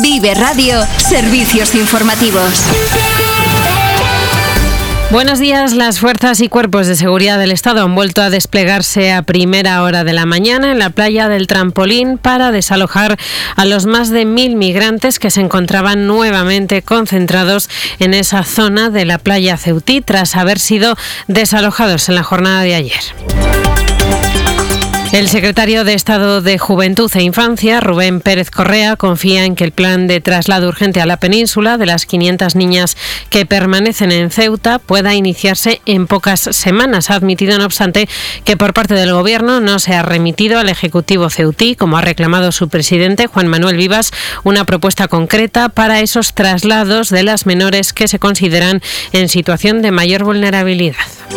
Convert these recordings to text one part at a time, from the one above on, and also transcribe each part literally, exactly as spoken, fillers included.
Vive Radio, servicios informativos. Buenos días. Las fuerzas y cuerpos de seguridad del Estado han vuelto a desplegarse a primera hora de la mañana en la playa del Trampolín para desalojar a los más de mil migrantes que se encontraban nuevamente concentrados en esa zona de la playa Ceutí tras haber sido desalojados en la jornada de ayer. El secretario de Estado de Juventud e Infancia, Rubén Pérez Correa, confía en que el plan de traslado urgente a la península de las quinientas niñas que permanecen en Ceuta pueda iniciarse en pocas semanas. Ha admitido, no obstante, que por parte del Gobierno no se ha remitido al Ejecutivo ceutí, como ha reclamado su presidente, Juan Manuel Vivas, una propuesta concreta para esos traslados de las menores que se consideran en situación de mayor vulnerabilidad.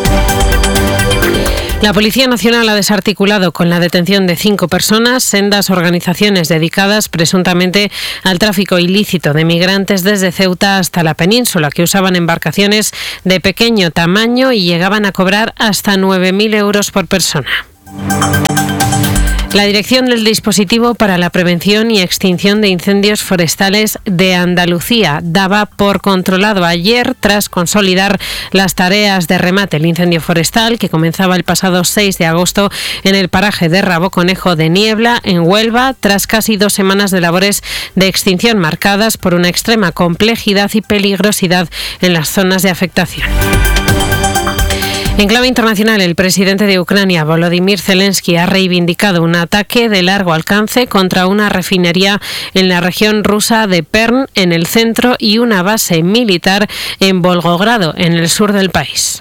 La Policía Nacional ha desarticulado con la detención de cinco personas sendas organizaciones dedicadas presuntamente al tráfico ilícito de migrantes desde Ceuta hasta la península, que usaban embarcaciones de pequeño tamaño y llegaban a cobrar hasta nueve mil euros por persona. La dirección del Dispositivo para la Prevención y Extinción de Incendios Forestales de Andalucía daba por controlado ayer, tras consolidar las tareas de remate del incendio forestal que comenzaba el pasado seis de agosto en el paraje de Raboconejo de Niebla, en Huelva, tras casi dos semanas de labores de extinción marcadas por una extrema complejidad y peligrosidad en las zonas de afectación. En clave internacional, el presidente de Ucrania, Volodymyr Zelensky, ha reivindicado un ataque de largo alcance contra una refinería en la región rusa de Perm, en el centro, y una base militar en Volgogrado, en el sur del país.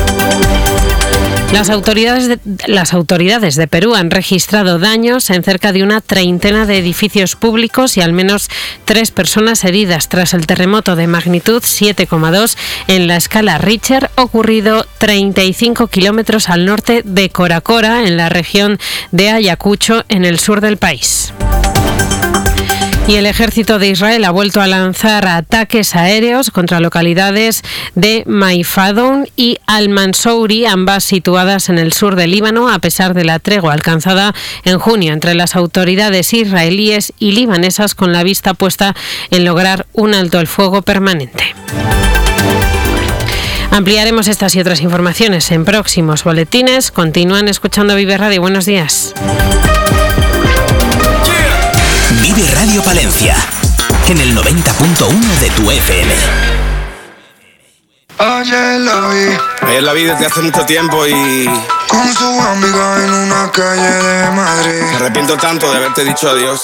Las autoridades, de, las autoridades de Perú han registrado daños en cerca de una treintena de edificios públicos y al menos tres personas heridas tras el terremoto de magnitud siete coma dos en la escala Richter, ocurrido treinta y cinco kilómetros al norte de Coracora, en la región de Ayacucho, en el sur del país. Y el ejército de Israel ha vuelto a lanzar ataques aéreos contra localidades de Maifadoun y Al-Mansouri, ambas situadas en el sur del Líbano, a pesar de la tregua alcanzada en junio entre las autoridades israelíes y libanesas, con la vista puesta en lograr un alto el fuego permanente. Ampliaremos estas y otras informaciones en próximos boletines. Continúan escuchando Vive Radio. Buenos días. Vive Radio Palencia, en el noventa punto uno de tu F M. Ayer la vi, ayer la vi desde hace mucho tiempo y... con su amiga en una calle de Madrid. Me arrepiento tanto de haberte dicho adiós.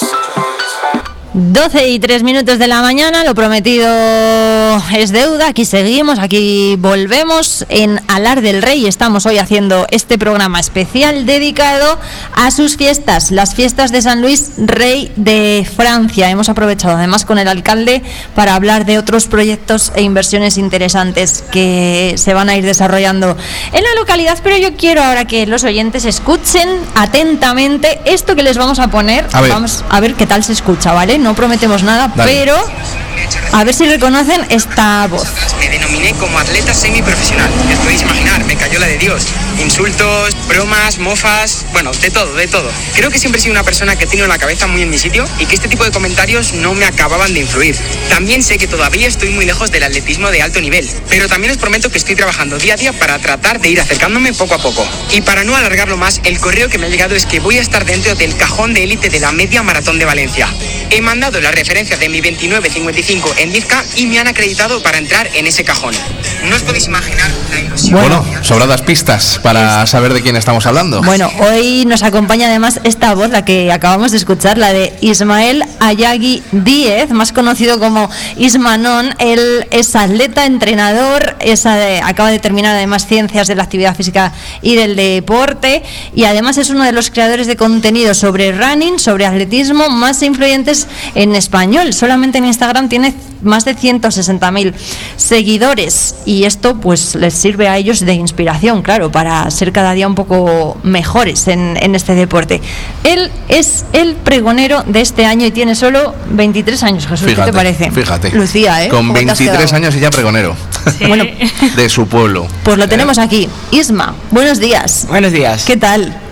doce y tres minutos de la mañana, lo prometido es deuda. Aquí seguimos, aquí volvemos en Alar del Rey. Estamos hoy haciendo este programa especial dedicado a sus fiestas, las fiestas de San Luis, rey de Francia. Hemos aprovechado además con el alcalde para hablar de otros proyectos e inversiones interesantes que se van a ir desarrollando en la localidad, pero yo quiero ahora que los oyentes escuchen atentamente esto que les vamos a poner. A ver. Vamos a ver qué tal se escucha, ¿vale? No prometemos nada, Dale. Pero a ver si reconocen esta voz. Me denominé como atleta semiprofesional. Os podéis imaginar, me cayó la de Dios. Insultos, bromas, mofas, bueno, de todo, de todo. Creo que siempre he sido una persona que ha tenido la cabeza muy en mi sitio y que este tipo de comentarios no me acababan de influir. También sé que todavía estoy muy lejos del atletismo de alto nivel, pero también os prometo que estoy trabajando día a día para tratar de ir acercándome poco a poco. Y para no alargarlo más, el correo que me ha llegado es que voy a estar dentro del cajón de élite de la media maratón de Valencia. He mandado la referencia de mi veintinueve cincuenta y cinco en diez K y me han acreditado para entrar en ese cajón. No os podéis imaginar la ilusión. Bueno, sobradas pistas para saber de quién estamos hablando. Bueno, hoy nos acompaña además esta voz, la que acabamos de escuchar, la de Ismael Ayagui Díez, más conocido como Ismanón. Él es atleta, entrenador, es, eh, acaba de terminar además ciencias de la actividad física y del deporte, y además es uno de los creadores de contenido sobre running, sobre atletismo, más influyentes en español. Solamente en Instagram tiene más de ciento sesenta mil seguidores, y esto pues les sirve a ellos de inspiración, claro, para ser cada día un poco mejores en, en este deporte. Él es el pregonero de este año y tiene solo veintitrés años. Jesús, fíjate, ¿qué te parece? Fíjate, Lucía, ¿eh? Con veintitrés años y ya pregonero. Sí. Bueno, de su pueblo. Pues lo tenemos aquí. Isma, buenos días. Buenos días. ¿Qué tal?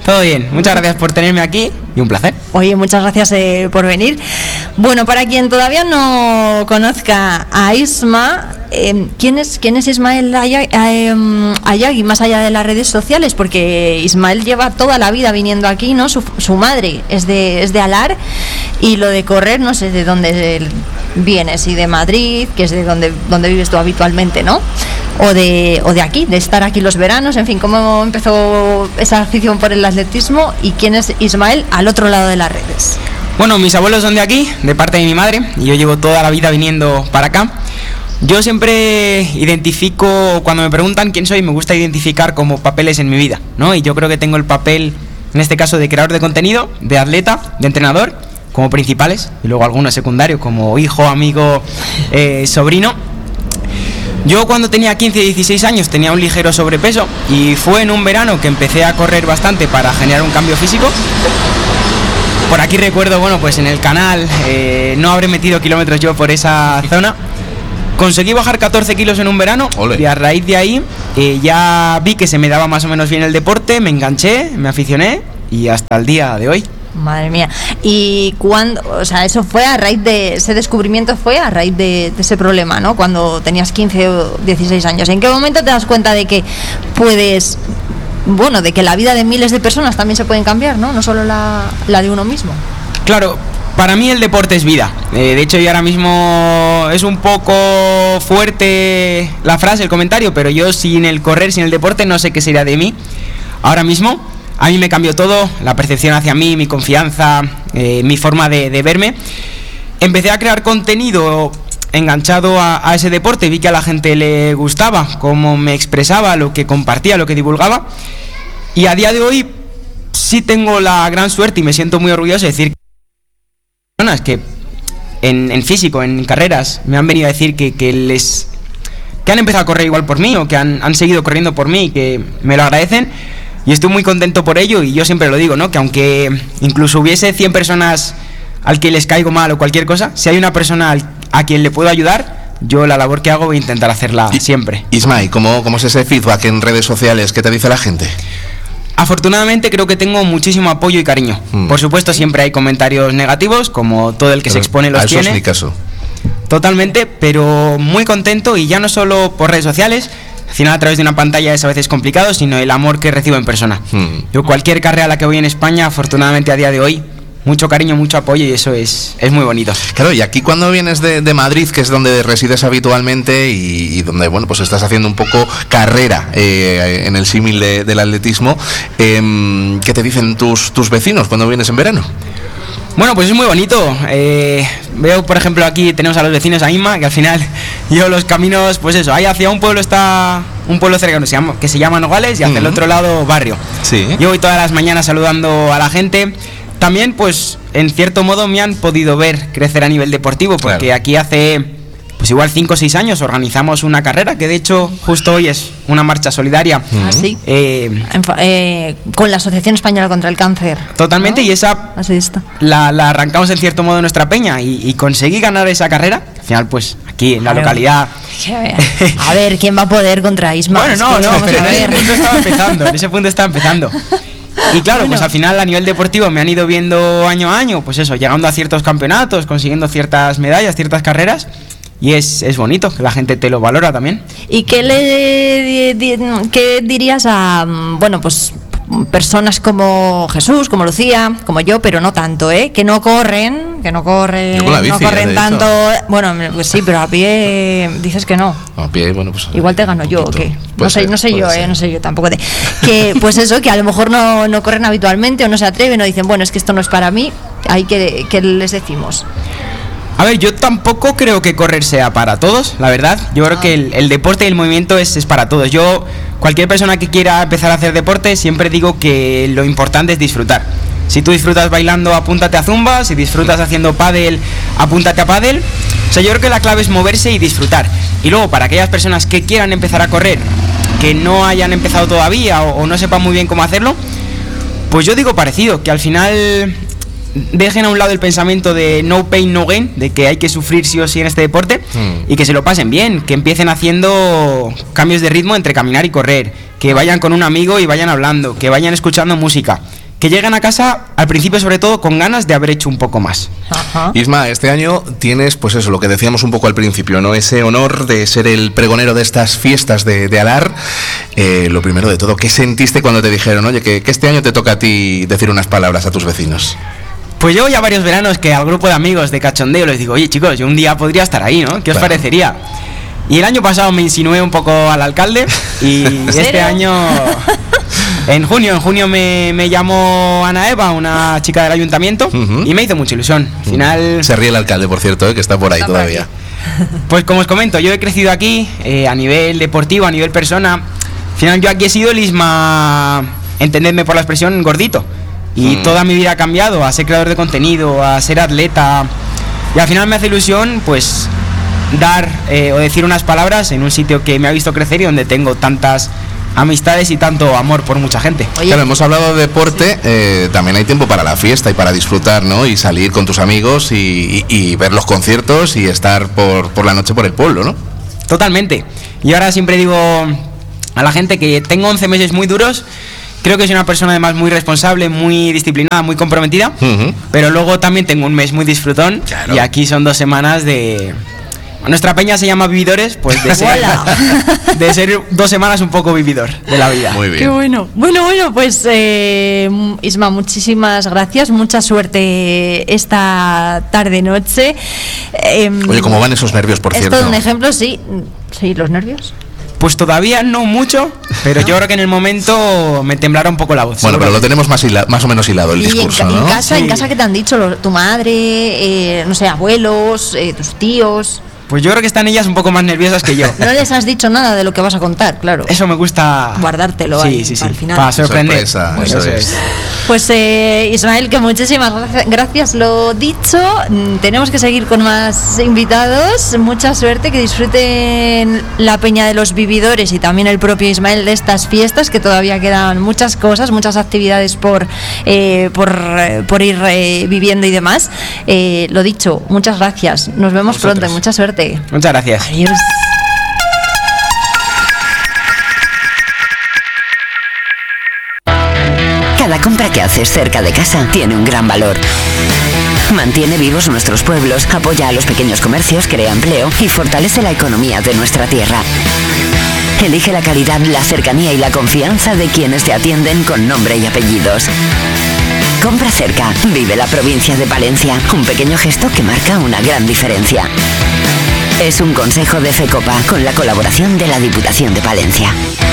Todo bien. Muchas gracias por tenerme aquí y un placer. Oye, muchas gracias eh, por venir. Bueno, para quien todavía no conozca a Isma, eh, ¿quién es quién es Ismael Ayagui más allá de las redes sociales? Porque Ismael lleva toda la vida viniendo aquí, ¿no? Su, su madre es de es de Alar, y lo de correr no sé de dónde vienes, y de Madrid, que es de donde donde vives tú habitualmente, ¿no? O de, o de aquí, de estar aquí los veranos, en fin, ¿cómo empezó esa afición por el atletismo y quién es Ismael al otro lado de las redes? Bueno, mis abuelos son de aquí, de parte de mi madre, y yo llevo toda la vida viniendo para acá. Yo siempre identifico, cuando me preguntan quién soy, me gusta identificar como papeles en mi vida, ¿no? Y yo creo que tengo el papel, en este caso, de creador de contenido, de atleta, de entrenador, como principales, y luego algunos secundarios, como hijo, amigo, eh, sobrino. Yo cuando tenía quince, dieciséis años tenía un ligero sobrepeso y fue en un verano que empecé a correr bastante para generar un cambio físico. Por aquí recuerdo, bueno, pues en el canal, eh, no habré metido kilómetros yo por esa zona. Conseguí bajar catorce kilos en un verano. Ole. Y a raíz de ahí eh, ya vi que se me daba más o menos bien el deporte, me enganché, me aficioné y hasta el día de hoy. Madre mía. Y cuando, o sea, eso fue a raíz de, ese descubrimiento fue a raíz de, de ese problema, ¿no? Cuando tenías quince o dieciséis años. ¿En qué momento te das cuenta de que puedes, bueno, de que la vida de miles de personas también se pueden cambiar, ¿no? No solo la, la de uno mismo. Claro, para mí el deporte es vida. Eh, de hecho, yo ahora mismo es un poco fuerte la frase, el comentario, pero yo sin el correr, sin el deporte, no sé qué sería de mí. Ahora mismo a mí me cambió todo, la percepción hacia mí, mi confianza, eh, mi forma de, de verme. Empecé a crear contenido enganchado a, a ese deporte, vi que a la gente le gustaba cómo me expresaba, lo que compartía, lo que divulgaba. Y a día de hoy sí tengo la gran suerte y me siento muy orgulloso de decir que personas que en, en físico, en carreras, me han venido a decir que, que les que han empezado a correr igual por mí o que han, han seguido corriendo por mí y que me lo agradecen. Y estoy muy contento por ello y yo siempre lo digo, ¿no? Que aunque incluso hubiese cien personas al que les caigo mal o cualquier cosa, si hay una persona al, a quien le puedo ayudar, yo la labor que hago voy a intentar hacerla y, siempre. Ismael, ¿cómo, ¿cómo es ese feedback en redes sociales? ¿Qué te dice la gente? Afortunadamente creo que tengo muchísimo apoyo y cariño. Mm. Por supuesto siempre hay comentarios negativos, como todo el que pero se expone los a eso tiene. Es mi caso. Totalmente, pero muy contento y ya no solo por redes sociales. Al final a través de una pantalla es a veces complicado, sino el amor que recibo en persona. Hmm. Yo cualquier carrera a la que voy en España, afortunadamente a día de hoy, mucho cariño, mucho apoyo y eso es, es muy bonito. Claro, y aquí cuando vienes de, de Madrid, que es donde resides habitualmente y, y donde, bueno, pues estás haciendo un poco carrera eh, en el símil de, del atletismo, eh, ¿qué te dicen tus, tus vecinos cuando vienes en verano? Bueno, pues es muy bonito. Eh, veo, por ejemplo, aquí tenemos a los vecinos a Inma, que al final yo los caminos, pues eso, ahí hacia un pueblo está un pueblo cercano que se llama, que se llama Nogales y hacia uh-huh. el otro lado Barrio. Sí. Yo voy todas las mañanas saludando a la gente. También, pues, en cierto modo me han podido ver crecer a nivel deportivo, porque claro. aquí hace, pues igual cinco o seis años organizamos una carrera, que de hecho justo hoy es una marcha solidaria. ¿Ah, sí? Eh, eh, con la Asociación Española contra el Cáncer. Totalmente, ¿no? Y esa Así está. La, la arrancamos en cierto modo de nuestra peña y, y conseguí ganar esa carrera. Al final, pues, aquí en la claro. localidad... A ver, ¿quién va a poder contra Isma? Bueno, no, no, pero en ese punto estaba empezando, en ese punto estaba empezando. Y claro, bueno. pues al final a nivel deportivo me han ido viendo año a año, pues eso, llegando a ciertos campeonatos, consiguiendo ciertas medallas, ciertas carreras. Y es, es bonito, que la gente te lo valora también. ¿Y qué le di, qué dirías a, bueno, pues personas como Jesús, como Lucía, como yo, pero no tanto, ¿eh? Que no corren, que no corren, bici, no corren tanto. Bueno, pues sí, pero a pie dices que no. A pie, bueno, pues igual te gano yo, ¿o qué? No sé, ser, no sé yo, ser. eh, no sé yo tampoco. De, que pues eso, que a lo mejor no, no corren habitualmente o no se atreven o dicen, bueno, es que esto no es para mí. Ahí que, que les decimos. A ver, yo tampoco creo que correr sea para todos, la verdad. Yo creo que el, el deporte y el movimiento es, es para todos. Yo, cualquier persona que quiera empezar a hacer deporte, siempre digo que lo importante es disfrutar. Si tú disfrutas bailando, apúntate a zumba. Si disfrutas haciendo pádel, apúntate a pádel. O sea, yo creo que la clave es moverse y disfrutar. Y luego, para aquellas personas que quieran empezar a correr, que no hayan empezado todavía o, o no sepan muy bien cómo hacerlo, pues yo digo parecido, que al final... dejen a un lado el pensamiento de no pain, no gain, de que hay que sufrir sí o sí en este deporte, mm. y que se lo pasen bien, que empiecen haciendo cambios de ritmo entre caminar y correr, que vayan con un amigo y vayan hablando, que vayan escuchando música, que lleguen a casa al principio sobre todo con ganas de haber hecho un poco más. Ajá. Isma, este año tienes pues eso, lo que decíamos un poco al principio, ¿no? Ese honor de ser el pregonero de estas fiestas de, de Alar. Eh, lo primero de todo, ¿qué sentiste cuando te dijeron, oye, que, que este año te toca a ti decir unas palabras a tus vecinos? Pues llevo ya varios veranos que al grupo de amigos de cachondeo les digo, oye chicos, yo un día podría estar ahí, ¿no? ¿Qué os claro. parecería? Y el año pasado me insinué un poco al alcalde y este año, en junio, en junio me, me llamó Ana Eva, una chica del ayuntamiento, uh-huh. y me hizo mucha ilusión. Al final... Se ríe el alcalde, por cierto, ¿eh? Que está por ahí está todavía. Por aquí. Pues como os comento, yo he crecido aquí, eh, a nivel deportivo, a nivel persona. Al final yo aquí he sido el Isma, entendedme por la expresión, gordito. Y mm. toda mi vida ha cambiado a ser creador de contenido, a ser atleta. Y al final me hace ilusión, pues, dar eh, o decir unas palabras en un sitio que me ha visto crecer y donde tengo tantas amistades y tanto amor por mucha gente. Oye, claro, hemos hablado de deporte, sí. eh, también hay tiempo para la fiesta y para disfrutar, ¿no? Y salir con tus amigos y, y, y ver los conciertos y estar por, por la noche por el pueblo, ¿no? Totalmente. Y ahora siempre digo a la gente que tengo once meses muy duros. Creo que soy una persona además muy responsable, muy disciplinada, muy comprometida, uh-huh. pero luego también tengo un mes muy disfrutón, claro. y aquí son dos semanas de... Nuestra peña se llama Vividores, pues de ser, de ser dos semanas un poco vividor de la vida. Muy bien. Qué bueno. Bueno, bueno, pues eh, Isma, muchísimas gracias, mucha suerte esta tarde-noche. Eh, Oye, ¿cómo van esos nervios, por cierto? Esto es un ejemplo, sí. Sí, los nervios. Pues todavía no mucho, pero yo creo que en el momento me temblará un poco la voz. Bueno, pero lo tenemos más, hila, más o menos hilado el y discurso, en, ¿no? En casa, sí. en casa, ¿qué te han dicho? Lo, tu madre, eh, no sé, abuelos, eh, tus tíos... Pues yo creo que están ellas un poco más nerviosas que yo. No les has dicho nada de lo que vas a contar, claro. Eso me gusta... Guardártelo sí, ahí, sí, sí. al final. Para sorprender. Sorpresa, eso, eso es. Pues eh, Ismael, que muchísimas gracias, lo dicho. Tenemos que seguir con más invitados. Mucha suerte, que disfruten la Peña de los Vividores y también el propio Ismael de estas fiestas, que todavía quedan muchas cosas, muchas actividades por, eh, por, por ir eh, viviendo y demás. Eh, lo dicho, muchas gracias. Nos vemos Vosotros. pronto, mucha suerte. Muchas gracias. Adiós. Cada compra que haces cerca de casa tiene un gran valor. Mantiene vivos nuestros pueblos, apoya a los pequeños comercios, crea empleo y fortalece la economía de nuestra tierra. Elige la calidad, la cercanía y la confianza de quienes te atienden con nombre y apellidos. Compra cerca, vive la provincia de Palencia. Un pequeño gesto que marca una gran diferencia. Es un consejo de FECOPA con la colaboración de la Diputación de Palencia.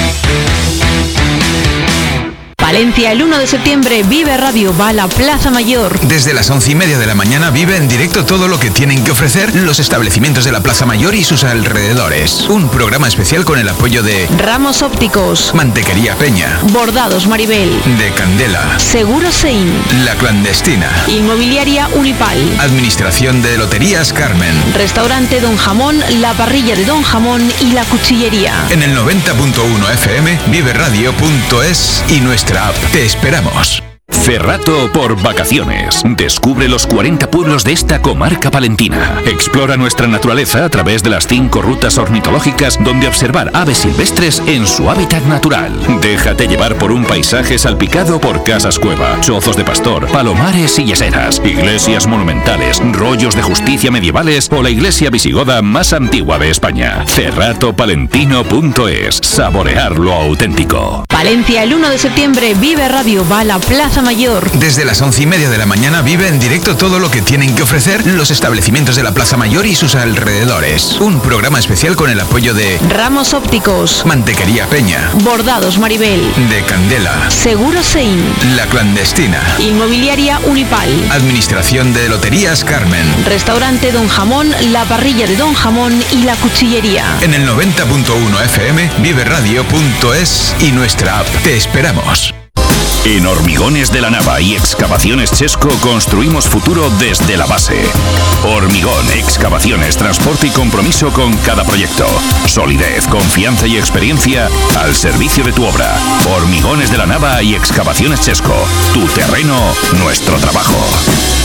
Palencia, el uno de septiembre, Vive Radio va a la Plaza Mayor. Desde las once y media de la mañana vive en directo todo lo que tienen que ofrecer los establecimientos de la Plaza Mayor y sus alrededores. Un programa especial con el apoyo de Ramos Ópticos, Mantequería Peña, Bordados Maribel, De Candela, Seguro Sein, La Clandestina, Inmobiliaria Unipal, Administración de Loterías Carmen, Restaurante Don Jamón, La Parrilla de Don Jamón y La Cuchillería. En el noventa punto uno F M, viveradio punto es y nuestra app. Te esperamos. Cerrato por vacaciones. Descubre los cuarenta pueblos de esta comarca palentina. Explora nuestra naturaleza a través de las cinco rutas ornitológicas donde observar aves silvestres en su hábitat natural. Déjate llevar por un paisaje salpicado por casas cueva, chozos de pastor, palomares y yeseras, iglesias monumentales, rollos de justicia medievales o la iglesia visigoda más antigua de España. cerrato palentino punto es. Saborear lo auténtico. Palencia, el uno de septiembre, Vive Radio va a la Plaza Mayor. Desde las once y media de la mañana vive en directo todo lo que tienen que ofrecer los establecimientos de la Plaza Mayor y sus alrededores. Un programa especial con el apoyo de Ramos Ópticos, Mantequería Peña, Bordados Maribel, De Candela, Seguro Sein, La Clandestina, Inmobiliaria Unipal, Administración de Loterías Carmen, Restaurante Don Jamón, La Parrilla de Don Jamón y La Cuchillería. En el noventa punto uno F M, viveradio punto es y nuestra app. Te esperamos. En Hormigones de la Nava y Excavaciones Chesco construimos futuro desde la base. Hormigón, excavaciones, transporte y compromiso con cada proyecto. Solidez, confianza y experiencia al servicio de tu obra. Hormigones de la Nava y Excavaciones Chesco. Tu terreno, nuestro trabajo.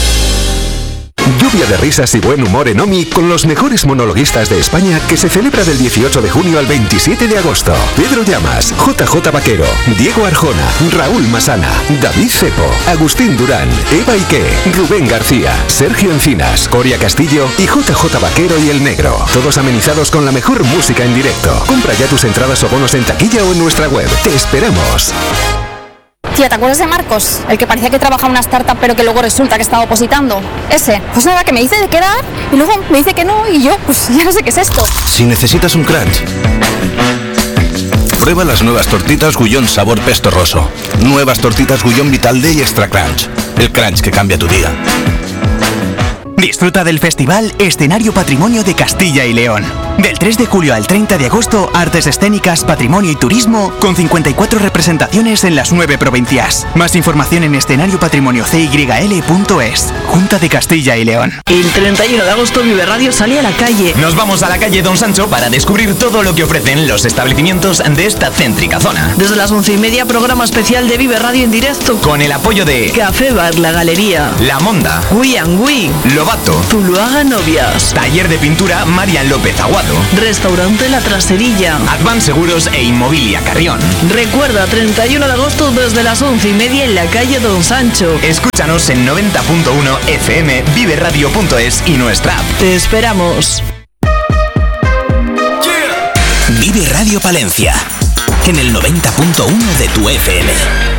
Lluvia de risas y buen humor en OMI con los mejores monologuistas de España que se celebra del dieciocho de junio al veintisiete de agosto. Pedro Llamas, J J Vaquero, Diego Arjona, Raúl Masana, David Cepo, Agustín Durán, Eva Ike, Rubén García, Sergio Encinas, Coria Castillo y J J Vaquero y El Negro. Todos amenizados con la mejor música en directo. Compra ya tus entradas o bonos en taquilla o en nuestra web. ¡Te esperamos! Tía, ¿te acuerdas de Marcos? El que parecía que trabajaba en una startup pero que luego resulta que estaba opositando. Ese. Pues nada, que me dice de quedar y luego me dice que no y yo, pues ya no sé qué es esto. Si necesitas un crunch, prueba las nuevas tortitas Gullón sabor pesto roso. Nuevas tortitas Gullón Vital Day Extra Crunch. El crunch que cambia tu día. Disfruta del festival Escenario Patrimonio de Castilla y León. Del tres de julio al treinta de agosto, artes escénicas, patrimonio y turismo, con cincuenta y cuatro representaciones en las nueve provincias. Más información en escenario patrimonio c y l punto es. Junta de Castilla y León. El treinta y uno de agosto Vive Radio sale a la calle. Nos vamos a la calle Don Sancho para descubrir todo lo que ofrecen los establecimientos de esta céntrica zona. Desde las once y media, programa especial de Vive Radio en directo. Con el apoyo de Café Bar La Galería, La Monda, We and We, Lobato, Zuluaga Novias, Taller de Pintura Marian López Aguado, Restaurante La Traserilla, Advan Seguros e Inmobilia Carrión. Recuerda, treinta y uno de agosto desde las once y media en la calle Don Sancho. Escúchanos en noventa punto uno F M, vive radio punto es y nuestra app. Te esperamos. Vive Radio Palencia, en el noventa punto uno de tu F M.